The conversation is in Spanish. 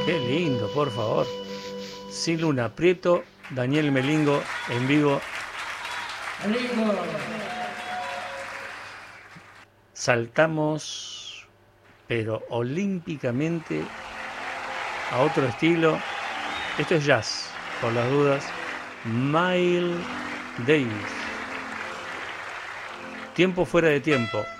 Qué lindo, por favor. Sin Luna Prieto, Daniel Melingo en vivo. Melingo. Saltamos, pero olímpicamente, a otro estilo. Esto es jazz, por las dudas. Miles Davis. Tiempo fuera de tiempo.